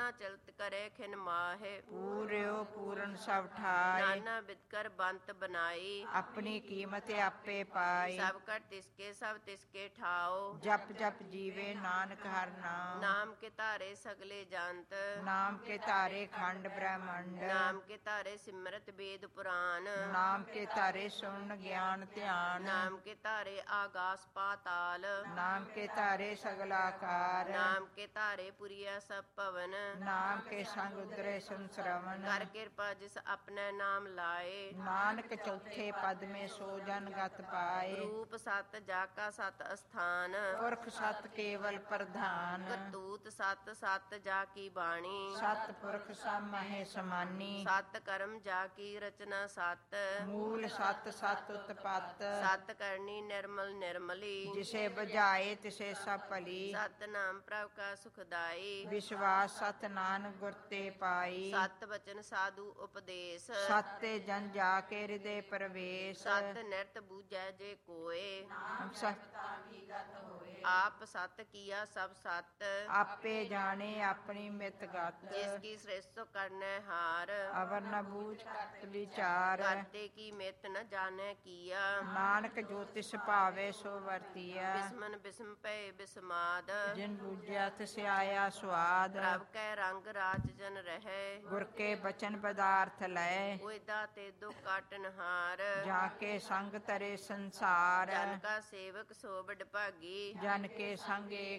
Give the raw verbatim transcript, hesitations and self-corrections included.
ਨਾ ਚਲਤ ਕਰੇ ਖਿਨ ਮਾਹੇ। ਪੂਰਿਓ ਪੂਰਨ ਸਭ ਠਾਏ, ਨਾਨਾ ਬਿਦਕਰ ਬੰਤ ਬਨਾਈ। ਆਪਣੀ ਕੀਮਤ ਆਪੇ ਪਾਈ। ਸਭ ਕਰ ਤਿਸਕੇ ਸਭ ਤਿਸਕੇ ਠਾਓ। ਜਪ ਜਪ ਜੀਵੇ ਨਾਨਕ ਹਰ ਨਾਮ, ਨਾਮ ਕੇ ਧਾਰੇ ਸਗਲੇ ਜੰਤ। ਨਾਮ ਕੇ ਧਾਰੇ ਖੰਡ ਬ੍ਰਹਮੰਡ, ਨਾਮ ਕੇ ਧਾਰੇ ਸਿਮਰਤ ਵੇਦ ਪੁਰਾਨ। ਨਾਮ ਕੇ ਧਾਰੇ ਸੁਣ ਗਿਆਨ ਧਿਆਨ, ਨਾਮ ਕੇ ਧਾਰੇ ਆਗਾਸ ਪਾਤਾਲ। ਨਾਮ ਕੇ ਧਾਰੇ ਸਗਲ ਆਕਾਰ, ਨਾਮ ਕੇ ਧਾਰੇ ਪੁਰੀਆ ਸਭ ਭਵਨ। ਨਾਮ ਕੇ ਸੰਗ ਉਦਰੇ ਸੁਨ ਸ਼ਰਵਨ। ਕਰ ਕਿਰਪਾ ਜਿਸ ਆਪਣੇ ਨਾਮ ਲਾਏ। ਨਾਨਕ ਚੌਥੇ ਪਦ ਮੇ ਸੋ ਜਨ ਗਤ ਪਾਏ। ਰੂਪ ਸਤ ਜਾ ਕਾ ਸਤ ਅਸਥਾਨ। ਪੁਰਖ ਸਤ ਕੇਵਲ ਪ੍ਰਧਾਨ, ਕਰਤੂਤ ਸਤ ਸਤ ਜਾ ਕੀ ਬਾਣੀ। ਸਤ ਪੁਰਖ ਸਭ ਮਹੇ ਸਮਾਨੀ। ਸਤ ਕਰਮ ਜਾ ਕੀ ਰਚਨਾ ਸਤ। ਮੂਲ ਸਤ ਸਤ ਉਤਪਤ, ਸਤ ਕਰਨੀ ਨਿਰਮਲ ਨਿਰਮਲੀ। ਜਿਸੇ ਬੁਝਾਏ ਤਿਸੇ ਸਭ ਭਲੀ। ਸਤਨਾਮ ਪ੍ਰਭ ਕਾ ਸੁਖਦਾਈ। ਵਿਸ਼ਵਾਸ ਸਤ ਨਾਨਕ ਗੁਰ ਤੇ ਪਾਈ। ਸਤ ਬਚਨ ਸਾਧੂ ਉਪਦੇਸ਼। ਸਤੇ ਜਨ ਜਾ ਕੇ ਹਿਰਦੇ ਪ੍ਰਵੇਸ਼। ਸਤ ਨਿਰਤ ਬੂਝੈ ਜੇ ਕੋਏ। ਸਤ ਆਪ ਸਤ ਕੀਆ ਸਭ ਸਤ। ਆਪੇ ਜਾਣੇ ਆਪਣੀ ਮਿਤ ਗਤ, ਜਿਸ ਕੀ ਸ੍ਰਿਸ਼ਟ ਕਰਨੈ ਹਾਰ। ਅਵਰ ਨ ਬੂਝ ਕਰਤ ਵਿਚਾਰ। ਕਰਤੇ ਕੀ ਮਿਤ ਨ ਜਾਣੈ ਕੀਆ। ਨਾਨਕ ਜੋ ਤਿਸ ਭਾਵੇ ਸੋ ਵਰਤੀਆ। ਬਿਸਮਨ ਬਿਸਮ ਪਏ ਬਿਸਮਾਦ। ਜਿਨ ਬੂਝਿਆ ਤਿਸ ਆਇਆ ਸੁਆਦ। ਪ੍ਰਭ ਕੈ ਰੰਗ ਰਾਜ ਜਨ ਰਹੈ। ਗੁਰ ਕੇ ਬਚਨ ਪਦਾਰਥ ਲੈ, ਉਇਦਾ ਤੇ ਦੁਖ ਕਾਟਨ ਹਾਰ। ਜਾ ਕੇ ਸੰਗ ਤਰੇ ਸੰਸਾਰ। ਜਨ ਕਾ ਸੇਵਕ ਸੋ ਬਡ ਭਾਗੀ। ਜਨ ਕੇ ਸੰਗ ਏਕ